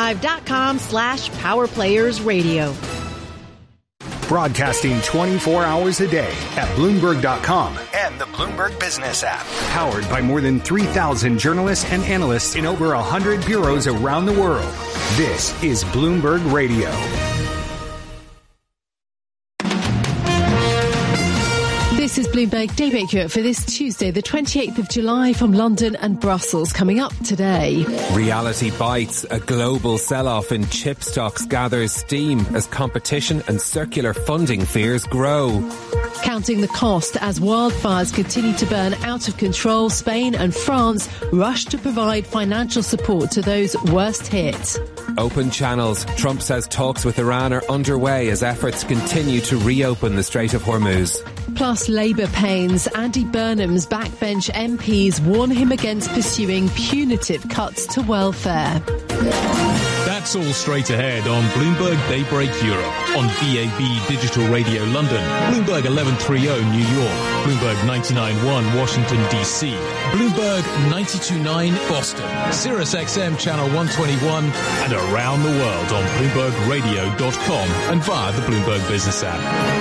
bloomberg.com/powerplayersradio. Broadcasting 24 hours a day at Bloomberg.com and the Bloomberg Business app. Powered by more than 3,000 journalists and analysts in over 100 bureaus around the world. This is Bloomberg Radio. This is Bloomberg Daybreak Europe for this Tuesday, the 28th of July, from London and Brussels. Coming up today. Reality bites. A global sell-off in chip stocks gathers steam as competition and circular funding fears grow. Counting the cost as wildfires continue to burn out of control, Spain and France rush to provide financial support to those worst hit. Open channels. Trump says talks with Iran are underway as efforts continue to reopen the Strait of Hormuz. Plus Labour pains. Andy Burnham's backbench MPs warn him against pursuing punitive cuts to welfare. That's all straight ahead on Bloomberg Daybreak Europe, on DAB Digital Radio London, Bloomberg 1130 New York, Bloomberg 99.1 Washington DC, Bloomberg 92.9 Boston, Sirius XM Channel 121, and around the world on BloombergRadio.com and via the Bloomberg Business app.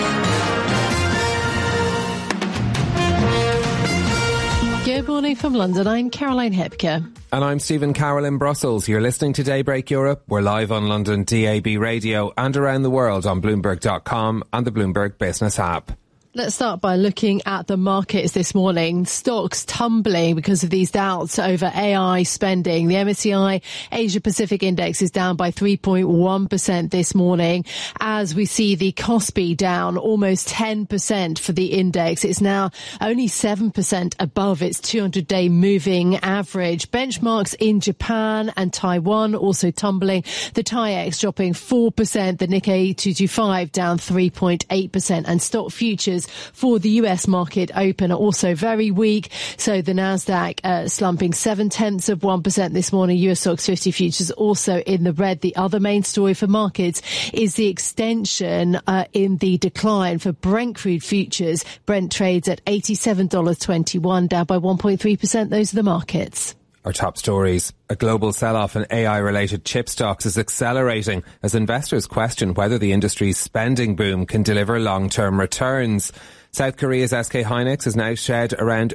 Good morning from London. I'm Caroline Hepker. And I'm Stephen Carroll in Brussels. You're listening to Daybreak Europe. We're live on London DAB Radio and around the world on Bloomberg.com and the Bloomberg Business app. Let's start by looking at the markets this morning. Stocks tumbling because of these doubts over AI spending. The MSCI Asia Pacific Index is down by 3.1% this morning, as we see the Kospi down almost 10% for the index. It's now only 7% above its 200-day moving average. Benchmarks in Japan and Taiwan also tumbling. The TAIEX dropping 4%, the Nikkei 225 down 3.8%, and stock futures for the US market open are also very weak. So the Nasdaq slumping 0.7% this morning. US Stocks 50 futures also in the red. The other main story for markets is the extension in the decline for Brent crude futures. Brent trades at $87.21, down by 1.3%. Those are the markets. Our top stories. A global sell-off in AI-related chip stocks is accelerating as investors question whether the industry's spending boom can deliver long-term returns. South Korea's SK Hynix has now shed around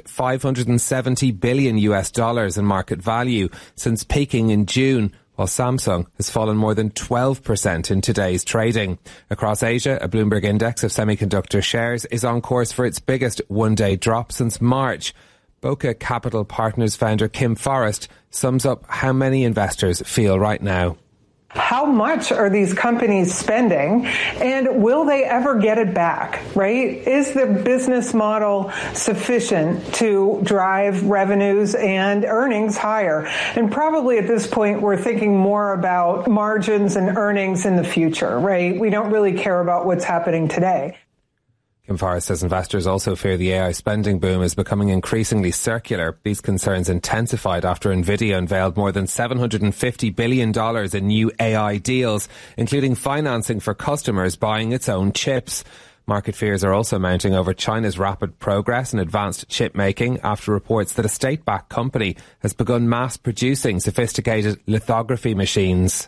$570 billion in market value since peaking in June, while Samsung has fallen more than 12% in today's trading. Across Asia, a Bloomberg index of semiconductor shares is on course for its biggest one-day drop since March. Boca Capital Partners founder Kim Forrest sums up how many investors feel right now. How much are these companies spending, and will they ever get it back, right? Is the business model sufficient to drive revenues and earnings higher? And probably at this point, we're thinking more about margins and earnings in the future, right? We don't really care about what's happening today. Kim Forrest says investors also fear the AI spending boom is becoming increasingly circular. These concerns intensified after Nvidia unveiled more than $750 billion in new AI deals, including financing for customers buying its own chips. Market fears are also mounting over China's rapid progress in advanced chip making after reports that a state-backed company has begun mass producing sophisticated lithography machines.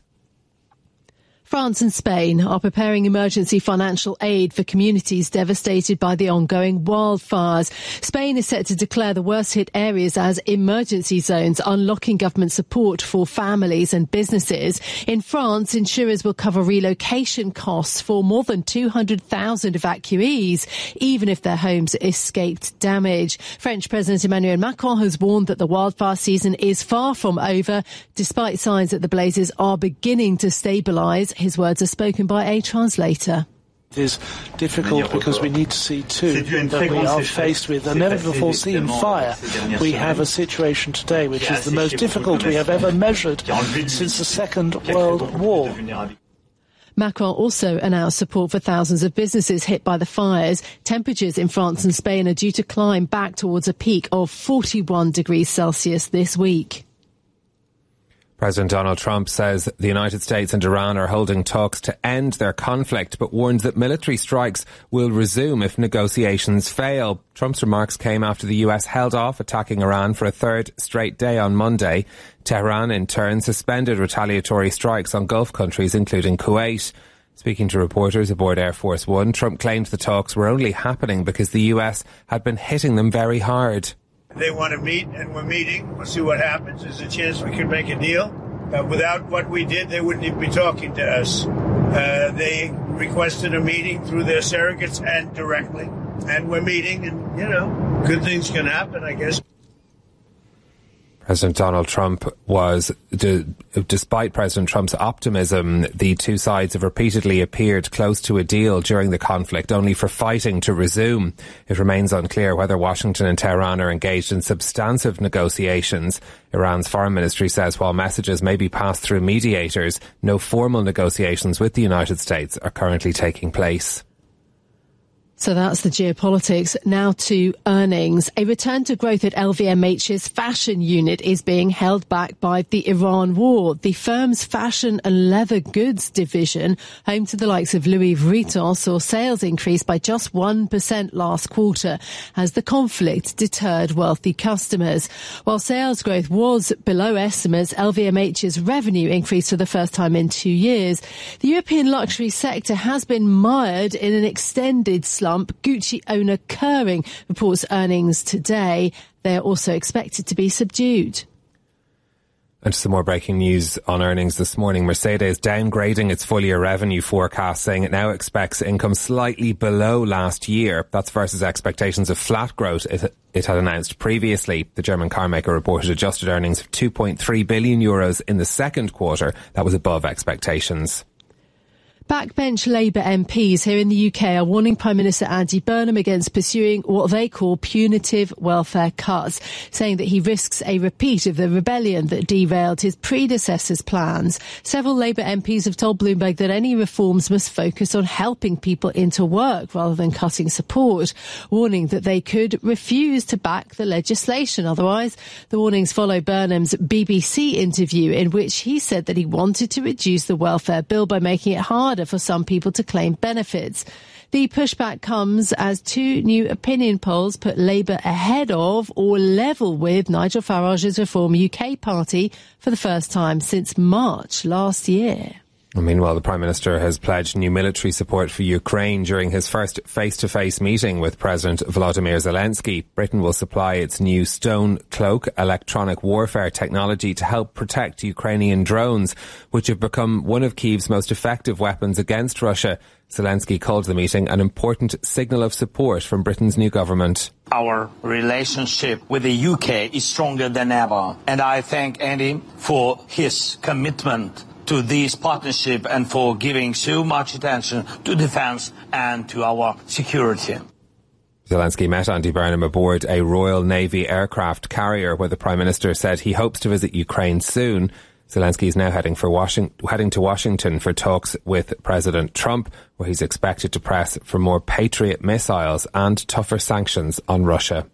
France and Spain are preparing emergency financial aid for communities devastated by the ongoing wildfires. Spain is set to declare the worst-hit areas as emergency zones, unlocking government support for families and businesses. In France, insurers will cover relocation costs for more than 200,000 evacuees, even if their homes escaped damage. French President Emmanuel Macron has warned that the wildfire season is far from over, despite signs that the blazes are beginning to stabilise. His words are spoken by a translator. It is difficult because we need to see too that we are faced with a never-before-seen fire. We have a situation today which is the most difficult we have ever measured since the Second World War. Macron also announced support for thousands of businesses hit by the fires. Temperatures in France and Spain are due to climb back towards a peak of 41 degrees Celsius this week. President Donald Trump says the United States and Iran are holding talks to end their conflict, but warns that military strikes will resume if negotiations fail. Trump's remarks came after the US held off attacking Iran for a third straight day on Monday. Tehran, in turn, suspended retaliatory strikes on Gulf countries, including Kuwait. Speaking to reporters aboard Air Force One, Trump claimed the talks were only happening because the US had been hitting them very hard. They want to meet, and we're meeting. We'll see what happens. There's a chance we can make a deal. Without what we did, they wouldn't even be talking to us. They requested a meeting through their surrogates and directly. And we're meeting, and, good things can happen, I guess. President Donald Trump despite President Trump's optimism, the two sides have repeatedly appeared close to a deal during the conflict, only for fighting to resume. It remains unclear whether Washington and Tehran are engaged in substantive negotiations. Iran's foreign ministry says while messages may be passed through mediators, no formal negotiations with the United States are currently taking place. So that's the geopolitics. Now to earnings. A return to growth at LVMH's fashion unit is being held back by the Iran war. The firm's fashion and leather goods division, home to the likes of Louis Vuitton, saw sales increase by just 1% last quarter as the conflict deterred wealthy customers. While sales growth was below estimates, LVMH's revenue increased for the first time in 2 years. The European luxury sector has been mired in an extended slump. Gucci owner Kering reports earnings today. They are also expected to be subdued. And some more breaking news on earnings this morning. Mercedes downgrading its full-year revenue forecast, saying it now expects income slightly below last year. That's versus expectations of flat growth it had announced previously. The German carmaker reported adjusted earnings of €2.3 billion in the second quarter. That was above expectations. Backbench Labour MPs here in the UK are warning Prime Minister Andy Burnham against pursuing what they call punitive welfare cuts, saying that he risks a repeat of the rebellion that derailed his predecessor's plans. Several Labour MPs have told Bloomberg that any reforms must focus on helping people into work rather than cutting support, warning that they could refuse to back the legislation otherwise. The warnings follow Burnham's BBC interview in which he said that he wanted to reduce the welfare bill by making it harder for some people to claim benefits. The pushback comes as two new opinion polls put Labour ahead of or level with Nigel Farage's Reform UK party for the first time since March last year. Meanwhile, the Prime Minister has pledged new military support for Ukraine during his first face-to-face meeting with President Volodymyr Zelensky. Britain will supply its new Stone Cloak electronic warfare technology to help protect Ukrainian drones, which have become one of Kyiv's most effective weapons against Russia. Zelensky called the meeting an important signal of support from Britain's new government. Our relationship with the UK is stronger than ever, and I thank Andy for his commitment to this partnership and for giving so much attention to defence and to our security. Zelensky met Andy Burnham aboard a Royal Navy aircraft carrier where the Prime Minister said he hopes to visit Ukraine soon. Zelensky is now heading to Washington for talks with President Trump, where he's expected to press for more Patriot missiles and tougher sanctions on Russia.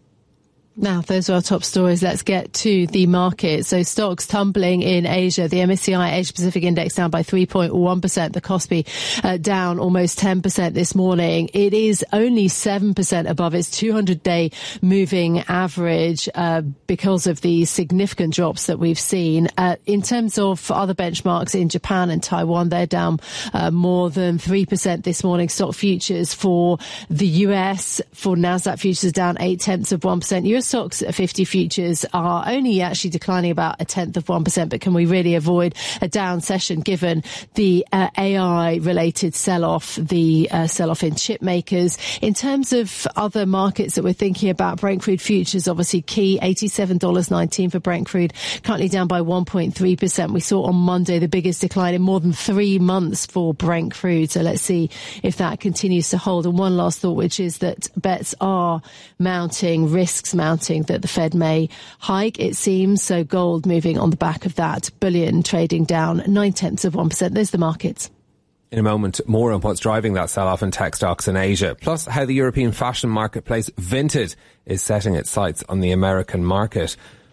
Now, those are our top stories. Let's get to the market. So stocks tumbling in Asia. The MSCI Asia Pacific Index down by 3.1%. The Kospi down almost 10% this morning. It is only 7% above its 200-day moving average because of the significant drops that we've seen. In terms of other benchmarks in Japan and Taiwan, they're down more than 3% this morning. Stock futures for the US, for Nasdaq futures down 0.8%. US stocks 50 futures are only actually declining about 0.1%, but can we really avoid a down session given the AI related sell-off, the sell-off in chip makers? In terms of other markets that we're thinking about, Brent crude futures obviously key, $87.19 for Brent crude, currently down by 1.3%. We saw on Monday the biggest decline in more than 3 months for Brent crude, so let's see if that continues to hold. And one last thought, which is that bets are mounting, risks mounting, that the Fed may hike, it seems. So gold moving on the back of that. Bullion trading down 0.9%. There's the markets. In a moment, more on what's driving that sell-off in tech stocks in Asia, plus how the European fashion marketplace Vinted is setting its sights on the American market.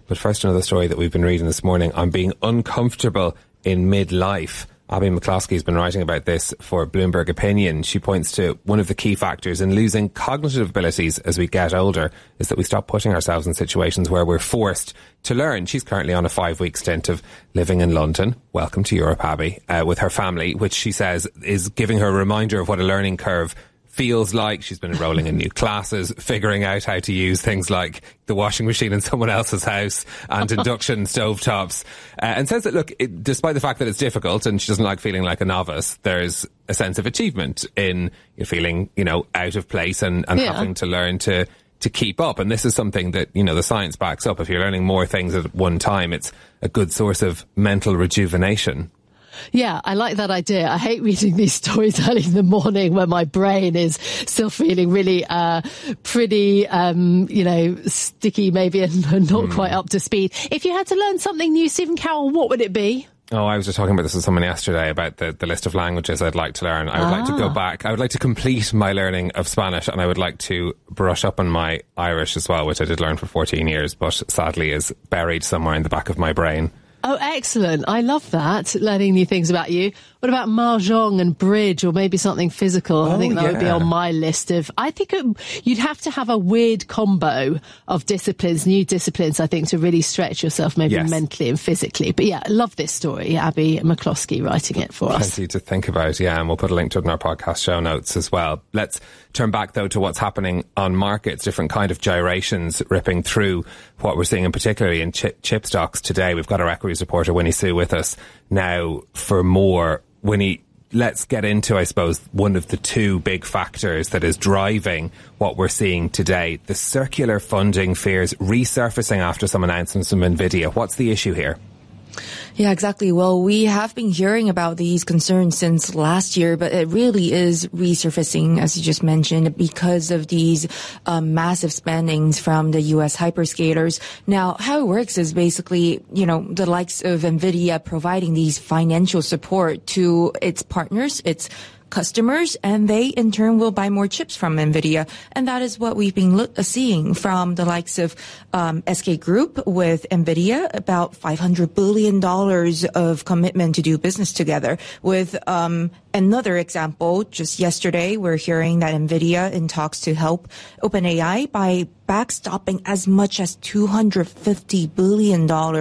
But first, another story that we've been reading this morning on being uncomfortable in midlife. Abby McCloskey has been writing about this for Bloomberg Opinion. She points to one of the key factors in losing cognitive abilities as we get older is that we stop putting ourselves in situations where we're forced to learn. She's currently on a 5-week stint of living in London. Welcome to Europe, Abby, with her family, which she says is giving her a reminder of what a learning curve feels like. She's been enrolling in new classes, figuring out how to use things like the washing machine in someone else's house and induction stovetops, and says that, look, despite the fact that it's difficult and she doesn't like feeling like a novice, there's a sense of achievement in feeling, out of place and having to learn to keep up. And this is something that, the science backs up. If you're learning more things at one time, it's a good source of mental rejuvenation. Yeah, I like that idea. I hate reading these stories early in the morning when my brain is still feeling really pretty, sticky maybe and not quite up to speed. If you had to learn something new, Stephen Carroll, what would it be? Oh, I was just talking about this with someone yesterday about the list of languages I'd like to learn. I would like to go back. I would like to complete my learning of Spanish, and I would like to brush up on my Irish as well, which I did learn for 14 years, but sadly is buried somewhere in the back of my brain. Oh, excellent. I love that, learning new things about you. What about mahjong and bridge, or maybe something physical? I think that would be on my list of... I think you'd have to have a weird combo of disciplines, new disciplines, I think, to really stretch yourself maybe mentally and physically. But yeah, I love this story. Abby McCloskey writing it for us. Plenty to think about, and we'll put a link to it in our podcast show notes as well. Let's turn back, though, to what's happening on markets, different kind of gyrations ripping through what we're seeing, in particularly in chip stocks today. We've got our equities reporter, Winnie Sue, with us now for more. Winnie, let's get into, I suppose, one of the two big factors that is driving what we're seeing today. The circular funding fears resurfacing after some announcements from NVIDIA. What's the issue here? Yeah, exactly. Well, we have been hearing about these concerns since last year, but it really is resurfacing, as you just mentioned, because of these massive spendings from the U.S. hyperscalers. Now, how it works is basically, the likes of NVIDIA providing these financial support to its partners, its customers, and they in turn will buy more chips from NVIDIA. And that is what we've been seeing from the likes of SK Group with NVIDIA, about $500 billion of commitment to do business together. With another example, just yesterday, we're hearing that NVIDIA in talks to help OpenAI by backstopping as much as $250 billion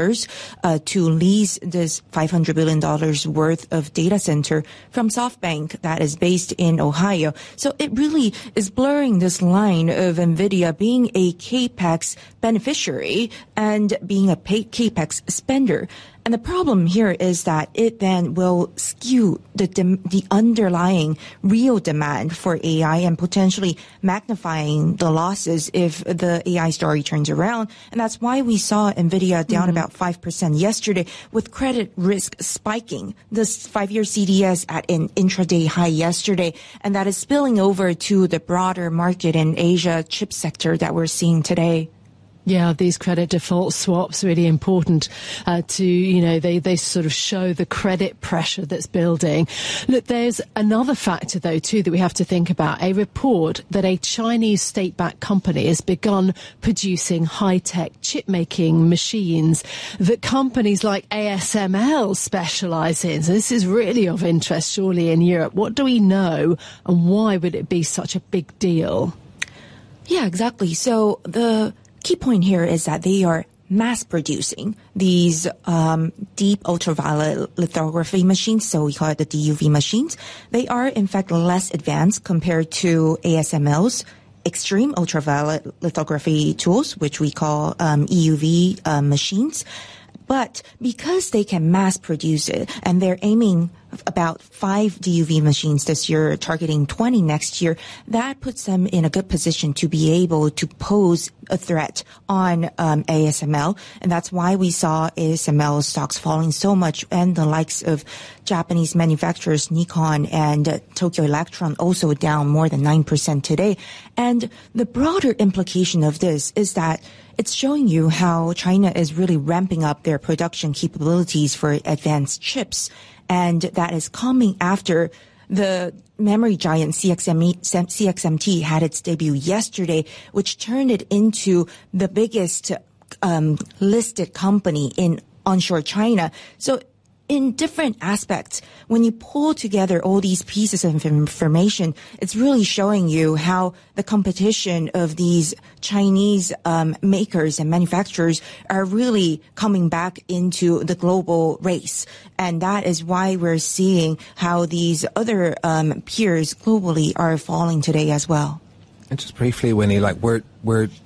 to lease this $500 billion worth of data center from SoftBank that is based in Ohio. So it really is blurring this line of NVIDIA being a CAPEX beneficiary and being a CAPEX spender. And the problem here is that it then will skew the underlying real demand for AI and potentially magnifying the losses if the AI story turns around. And that's why we saw NVIDIA down about 5% yesterday, with credit risk spiking. This 5-year CDS at an intraday high yesterday, and that is spilling over to the broader market in Asia chip sector that we're seeing today. Yeah, these credit default swaps are really important they sort of show the credit pressure that's building. Look, there's another factor, though, too, that we have to think about. A report that a Chinese state-backed company has begun producing high-tech chip-making machines that companies like ASML specialise in. So this is really of interest, surely, in Europe. What do we know, and why would it be such a big deal? Yeah, exactly. So the key point here is that they are mass producing these deep ultraviolet lithography machines, so we call it the DUV machines. They are in fact less advanced compared to ASML's extreme ultraviolet lithography tools, which we call EUV machines. But because they can mass produce it, and they're aiming about 5 DUV machines this year, targeting 20 next year, that puts them in a good position to be able to pose a threat on ASML. And that's why we saw ASML stocks falling so much, and the likes of Japanese manufacturers Nikon and Tokyo Electron also down more than 9% today. And the broader implication of this is that it's showing you how China is really ramping up their production capabilities for advanced chips. And that is coming after the memory giant CXMT had its debut yesterday, which turned it into the biggest listed company in onshore China. So in different aspects, when you pull together all these pieces of information, it's really showing you how the competition of these Chinese makers and manufacturers are really coming back into the global race. And that is why we're seeing how these other peers globally are falling today as well. And just briefly, Winnie, like we're